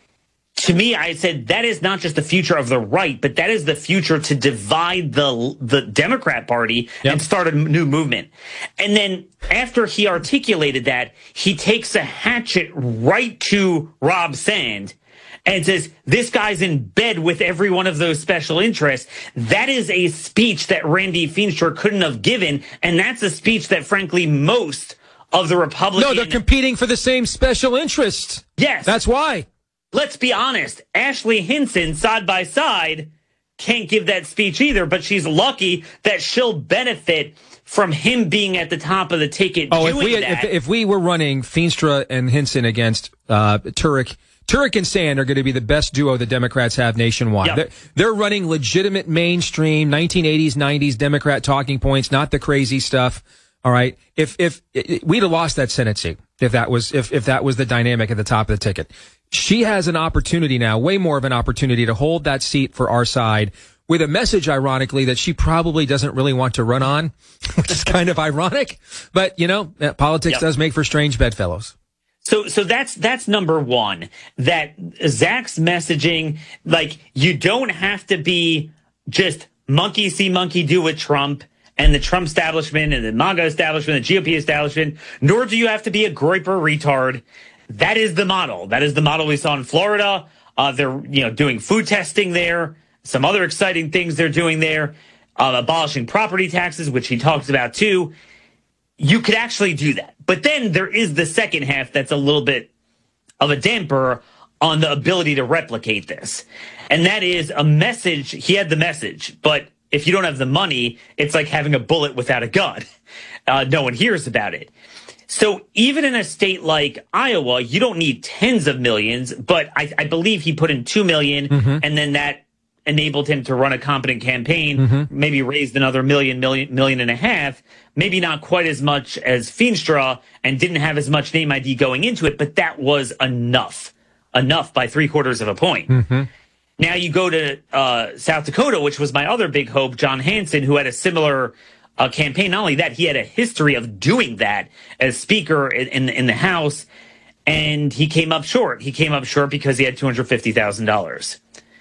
To me, I said that is not just the future of the right, but that is the future to divide the the Democrat Party yep. and start a new movement. And then after he articulated that, he takes a hatchet right to Rob Sand and says, this guy's in bed with every one of those special interests. That is a speech that Randy Feenstra couldn't have given, and that's a speech that, frankly, most of the Republicans... No, they're competing for the same special interests. Yes. That's why. Let's be honest. Ashley Hinson, side by side, can't give that speech either, but she's lucky that she'll benefit from him being at the top of the ticket oh, doing if we had, that. If, if we were running Feenstra and Hinson against uh, Turek... Turek and Sand are going to be the best duo the Democrats have nationwide. Yep. They're, they're running legitimate mainstream nineteen eighties, nineties Democrat talking points, not the crazy stuff. All right. If, if, if we'd have lost that Senate seat, if that was, if, if that was the dynamic at the top of the ticket, she has an opportunity now, way more of an opportunity to hold that seat for our side with a message, ironically, that she probably doesn't really want to run on, which is kind of ironic. But, you know, politics yep. does make for strange bedfellows. So, so that's, that's number one, that Zach's messaging, like, you don't have to be just monkey see, monkey do with Trump and the Trump establishment and the MAGA establishment, the G O P establishment, nor do you have to be a groiper retard. That is the model. That is the model we saw in Florida. Uh, they're, you know, doing food testing there, some other exciting things they're doing there, uh, abolishing property taxes, which he talks about too. You could actually do that. But then there is the second half that's a little bit of a damper on the ability to replicate this. And that is a message. He had the message, but if you don't have the money, it's like having a bullet without a gun. Uh, no one hears about it. So even in a state like Iowa, you don't need tens of millions, but I, I believe he put in two million mm-hmm. and then that enabled him to run a competent campaign, mm-hmm. maybe raised another million, million, million and a half, maybe not quite as much as Feenstra and didn't have as much name I D going into it, but that was enough, enough by three quarters of a point. Mm-hmm. Now you go to uh, South Dakota, which was my other big hope, John Hanson, who had a similar uh, campaign. Not only that, he had a history of doing that as Speaker in, in, in the House, and he came up short. He came up short because he had two hundred fifty thousand dollars.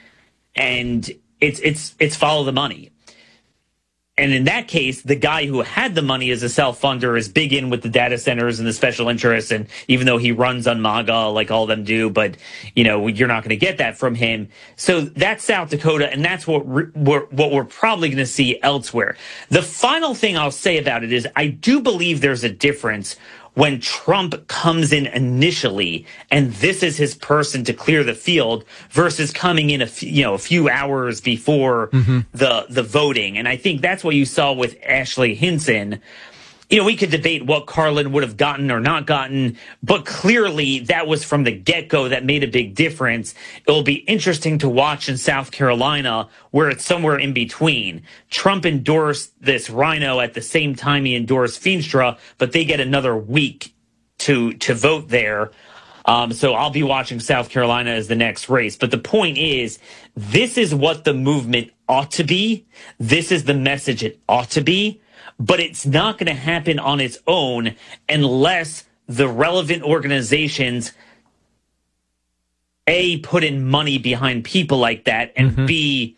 And it's it's it's follow the money. And in that case, the guy who had the money as a self-funder is big in with the data centers and the special interests. And even though he runs on MAGA like all of them do, but, you know, you're not going to get that from him. So that's South Dakota, and that's what we're, what we're probably going to see elsewhere. The final thing I'll say about it is I do believe there's a difference when Trump comes in initially and this is his person to clear the field versus coming in a few, you know, a few hours before mm-hmm. the the voting. And I think that's what you saw with Ashley Hinson. You know, we could debate what Carlin would have gotten or not gotten, but clearly that was from the get-go that made a big difference. It will be interesting to watch in South Carolina where it's somewhere in between. Trump endorsed this Rhino at the same time he endorsed Feenstra, but they get another week to to vote there. Um, so I'll be watching South Carolina as the next race. But the point is, this is what the movement ought to be. This is the message it ought to be. But it's not going to happen on its own unless the relevant organizations, A, put in money behind people like that, and mm-hmm. B,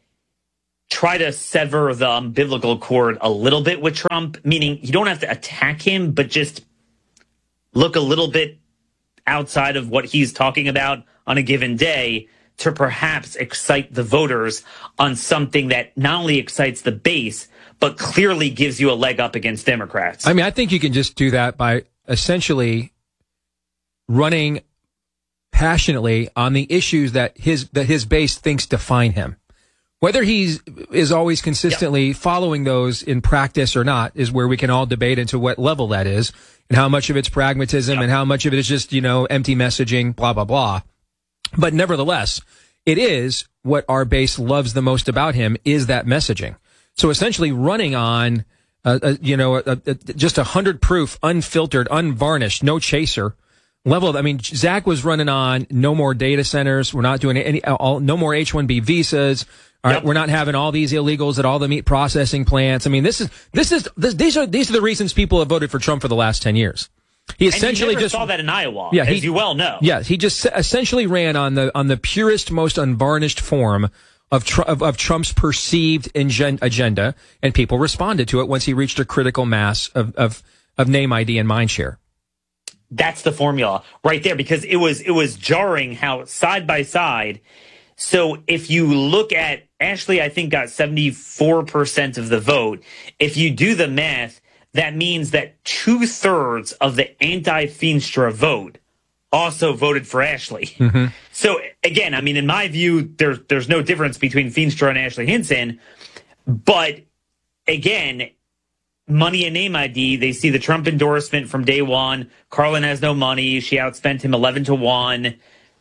try to sever the umbilical cord a little bit with Trump, meaning you don't have to attack him, but just look a little bit outside of what he's talking about on a given day to perhaps excite the voters on something that not only excites the base, but clearly gives you a leg up against Democrats. I mean, I think you can just do that by essentially running passionately on the issues that his that his base thinks define him. Whether he is always consistently yep. following those in practice or not is where we can all debate into what level that is and how much of it's pragmatism yep. and how much of it is just, you know, empty messaging, blah, blah, blah. But nevertheless, it is what our base loves the most about him is that messaging. So essentially running on, uh, uh, you know, a, a, just a hundred proof, unfiltered, unvarnished, no chaser level. I mean, Zach was running on no more data centers. We're not doing any, all, no more H one B visas. All right, yep. We're not having all these illegals at all the meat processing plants. I mean, this is this is this, these are these are the reasons people have voted for Trump for the last ten years. He essentially and you never just saw that in Iowa, yeah, as he, you well know. Yeah, he just essentially ran on the on the purest, most unvarnished form of tr- of, of Trump's perceived ingen- agenda, and people responded to it once he reached a critical mass of of, of name I D and mindshare. That's the formula right there, because it was it was jarring how side by side. So if you look at Ashley, I think got seventy-four percent of the vote. If you do the math, that means that two thirds of the anti-Feenstra vote also voted for Ashley. Mm-hmm. So again, I mean, in my view, there's there's no difference between Feenstra and Ashley Hinson. But again, money and name I D, they see the Trump endorsement from day one. Carlin has no money. She outspent him eleven to one.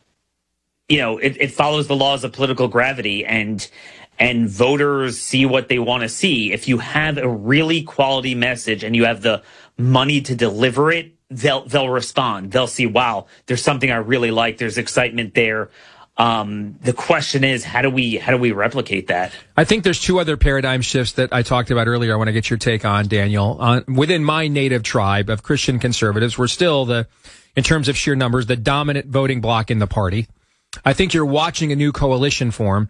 You know, it, it follows the laws of political gravity, and and voters see what they want to see. If you have a really quality message and you have the money to deliver it, they'll they'll respond. They'll see, wow, there's something I really like. There's excitement there. Um, the question is, how do we how do we replicate that? I think there's two other paradigm shifts that I talked about earlier. I want to get your take on, Daniel. Uh, within my native tribe of Christian conservatives, we're still the, in terms of sheer numbers, the dominant voting bloc in the party. I think you're watching a new coalition form.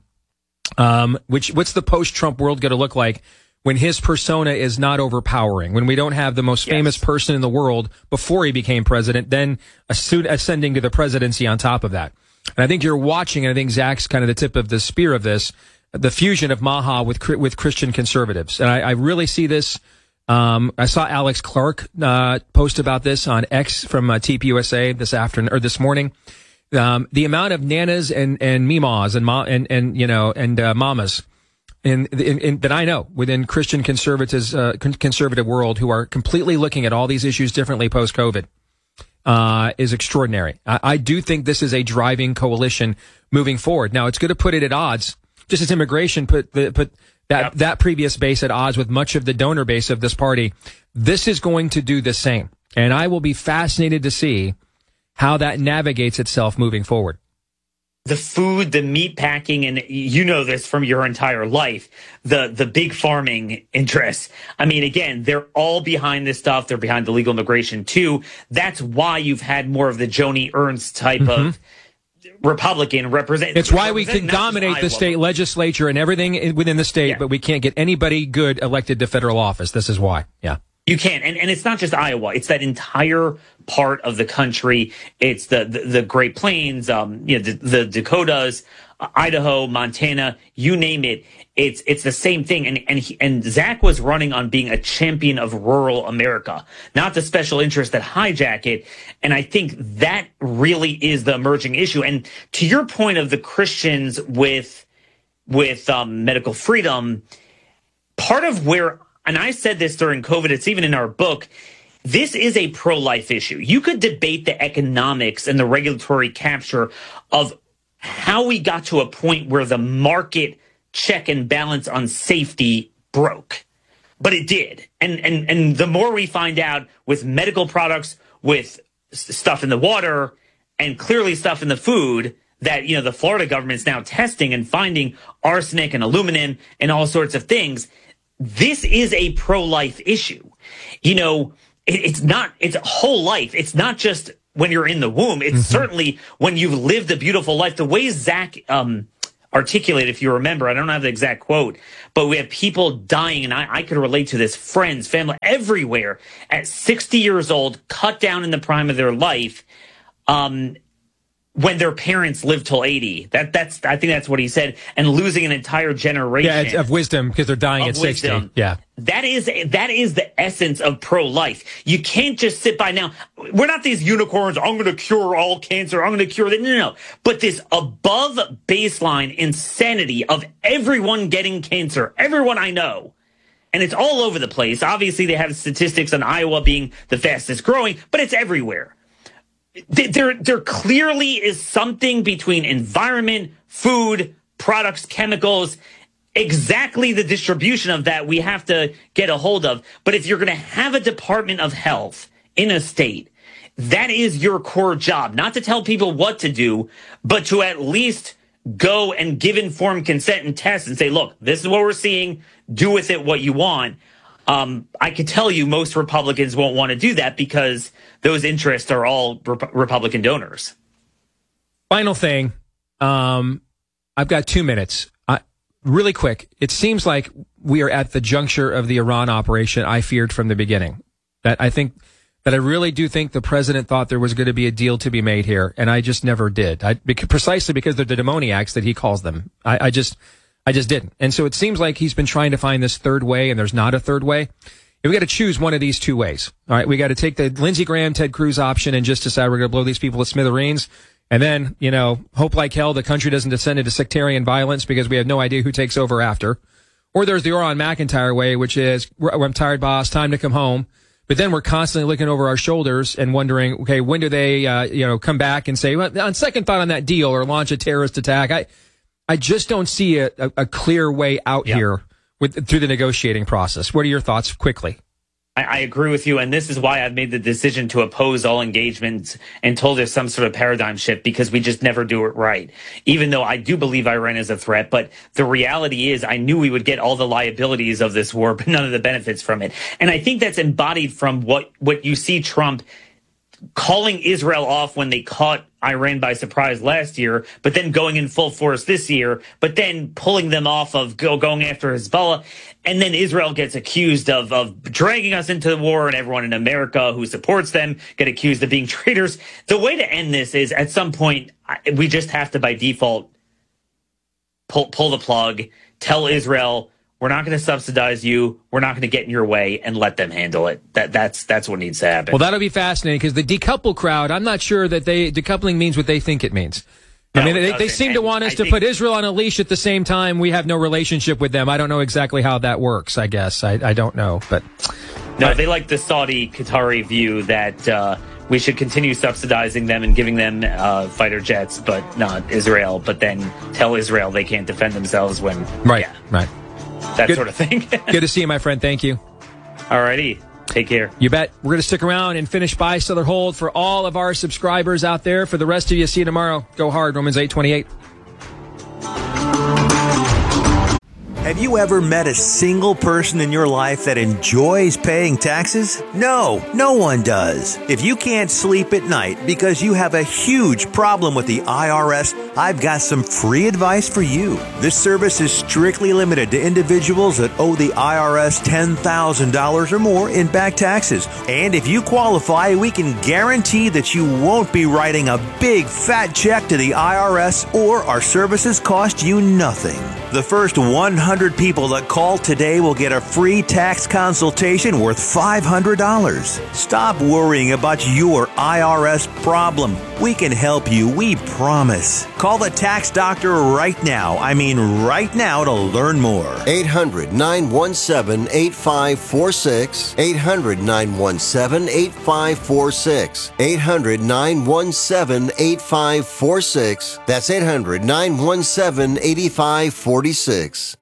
Um, which what's the post-Trump world going to look like when his persona is not overpowering, when we don't have the most yes. famous person in the world before he became president, then ascending to the presidency on top of that. And I think you're watching, and I think Zach's kind of the tip of the spear of this, the fusion of Maha with with Christian conservatives. And I, I really see this. Um, I saw Alex Clark uh, post about this on X from uh, T P U S A this afternoon or this morning. Um, the amount of nanas and, and mimas and, ma- and, and, you know, and, uh, mamas in, in, in, that I know within Christian conservatives, uh, con- conservative world who are completely looking at all these issues differently post-COVID, uh, is extraordinary. I, I do think this is a driving coalition moving forward. Now, it's going to put it at odds, just as immigration put the, put that, yep. that previous base at odds with much of the donor base of this party. This is going to do the same. And I will be fascinated to see how that navigates itself moving forward. The food, the meat packing, and you know this from your entire life, the the big farming interests. I mean, again, they're all behind this stuff. They're behind the legal immigration, too. That's why you've had more of the Joni Ernst type mm-hmm. of Republican represent. It's why we can dominate the state legislature and everything within the state, yeah. but we can't get anybody good elected to federal office. This is why. Yeah. You can. And, and it's not just Iowa. It's that entire part of the country. It's the, the, the Great Plains, um, you know, the, the Dakotas, uh, Idaho, Montana, you name it. It's, it's the same thing. And, and, he, and Zach was running on being a champion of rural America, not the special interests that hijack it. And I think that really is the emerging issue. And to your point of the Christians with, with, um, medical freedom, part of where, and I said this during COVID, it's even in our book, this is a pro-life issue. You could debate the economics and the regulatory capture of how we got to a point where the market check and balance on safety broke. But it did. And and and the more we find out with medical products, with stuff in the water, and clearly stuff in the food that, you know, the Florida government's now testing and finding arsenic and aluminum and all sorts of things. This is a pro-life issue. You know, it, it's not, it's a whole life. It's not just when you're in the womb. It's mm-hmm. certainly when you've lived a beautiful life. The way Zach um, articulated, if you remember, I don't have the exact quote, but we have people dying, and I, I could relate to this, friends, family, everywhere, at sixty years old, cut down in the prime of their life, um, when their parents lived till eighty. That that's I think that's what he said, and losing an entire generation. Yeah, it's of wisdom because they're dying at wisdom. sixty. Yeah. That is that is the essence of pro-life. You can't just sit by. Now, we're not these unicorns, I'm going to cure all cancer, I'm going to cure that. No, no, no. But this above baseline insanity of everyone getting cancer, everyone I know, and it's all over the place. Obviously, they have statistics on Iowa being the fastest growing, but it's everywhere. There, there clearly is something between environment, food, products, chemicals, exactly the distribution of that we have to get a hold of. But if you're going to have a Department of Health in a state, that is your core job, not to tell people what to do, but to at least go and give informed consent and test and say, look, this is what we're seeing. Do with it what you want. Um, I can tell you most Republicans won't want to do that because those interests are all Rep- Republican donors. Final thing. Um, I've got two minutes. Uh, really quick. It seems like we are at the juncture of the Iran operation I feared from the beginning. That I think that I really do think the president thought there was going to be a deal to be made here, and I just never did. I, because, precisely because they're the demoniacs that he calls them. I, I just... I just didn't. And so it seems like he's been trying to find this third way, and there's not a third way. We got to choose one of these two ways. All right. We got to take the Lindsey Graham, Ted Cruz option and just decide we're going to blow these people to smithereens. And then, you know, hope like hell the country doesn't descend into sectarian violence because we have no idea who takes over after. Or there's the Orrin McIntyre way, which is, I'm tired, boss, time to come home. But then we're constantly looking over our shoulders and wondering, okay, when do they, uh, you know, come back and say, well, on second thought on that deal or launch a terrorist attack? I, I just don't see a, a, a clear way out yep. here with through the negotiating process. What are your thoughts quickly? I, I agree with you, and this is why I've made the decision to oppose all engagements until there's some sort of paradigm shift, because we just never do it right. Even though I do believe Iran is a threat, but the reality is I knew we would get all the liabilities of this war, but none of the benefits from it. And I think that's embodied from what, what you see Trump calling Israel off when they caught Iran by surprise last year, but then going in full force this year, but then pulling them off of go, going after Hezbollah. And then Israel gets accused of, of dragging us into the war, and everyone in America who supports them get accused of being traitors. The way to end this is at some point, we just have to, by default, pull, pull the plug, tell Israel, we're not going to subsidize you. We're not going to get in your way, and let them handle it. That that's that's what needs to happen. Well, that'll be fascinating because the decouple crowd, I'm not sure that they decoupling means what they think it means. I no, mean, they, they seem to want us I to think, put Israel on a leash at the same time. We have no relationship with them. I don't know exactly how that works. I guess I I don't know, but no, they like the Saudi Qatari view that uh, we should continue subsidizing them and giving them uh, fighter jets, but not Israel. But then tell Israel they can't defend themselves when right, yeah. right. That good, sort of thing. Good to see you, my friend. Thank you. All righty. Take care. You bet. We're going to stick around and finish buy, sell, or hold for all of our subscribers out there. For the rest of you, see you tomorrow. Go hard. Romans eight twenty-eight. Have you ever met a single person in your life that enjoys paying taxes? No, no one does. If you can't sleep at night because you have a huge problem with the I R S, I've got some free advice for you. This service is strictly limited to individuals that owe the I R S ten thousand dollars or more in back taxes. And if you qualify, we can guarantee that you won't be writing a big fat check to the I R S, or our services cost you nothing. The first one hundred people that call today will get a free tax consultation worth five hundred dollars. Stop worrying about your I R S problem. We can help you, we promise. Call the tax doctor right now. I mean right now to learn more. eight hundred, nine one seven, eight five four six. eight hundred, nine one seven, eight five four six. eight hundred, nine one seven, eight five four six. That's eight hundred, nine one seven, eight five four six.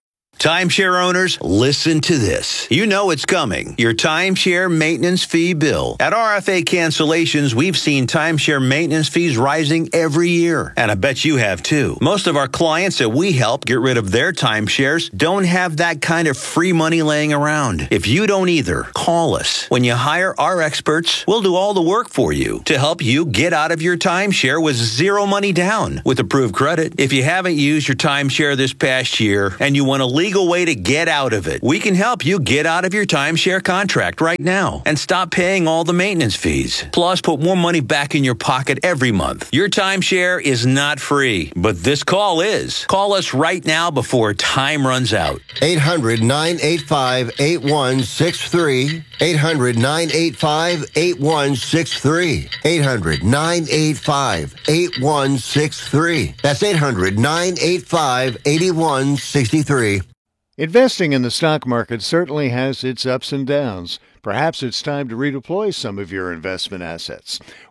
Timeshare owners, listen to this. You know it's coming. Your timeshare maintenance fee bill. At R F A Cancellations, we've seen timeshare maintenance fees rising every year. And I bet you have too. Most of our clients that we help get rid of their timeshares don't have that kind of free money laying around. If you don't either, call us. When you hire our experts, we'll do all the work for you to help you get out of your timeshare with zero money down with approved credit. If you haven't used your timeshare this past year and you want a legal way to get out of it, we can help you get out of your timeshare contract right now and stop paying all the maintenance fees. Plus, put more money back in your pocket every month. Your timeshare is not free, but this call is. Call us right now before time runs out. eight hundred, nine eight five, eight one six three. eight hundred, nine eight five, eight one six three. eight hundred, nine eight five, eight one six three. That's eight hundred, nine eight five, eight one six three. Investing in the stock market certainly has its ups and downs. Perhaps it's time to redeploy some of your investment assets.